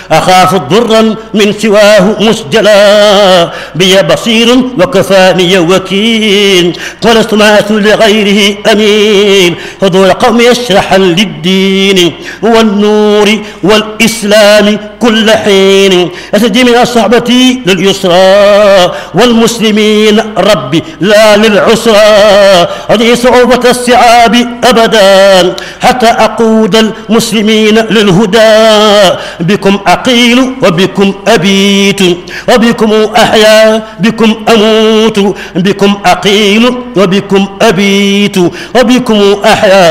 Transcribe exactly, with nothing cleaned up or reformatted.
أخاف ضرا من سواه مسجلا بي بصير وكفاني وكيل ولست ماث لغيره أمين حضور قوم يشرحا للدين والنور والإسلام كل حين أسجي من الصحبة لليسرى والمسلمين ربي لا للعسرى هذه صعوبة الصعاب أبدا حتى أقود المسلمين للهدى بكم أقيل وبكم أبيت وبكم أحيا بكم أموت بكم أقيل وبكم أبيت وبكم أحيا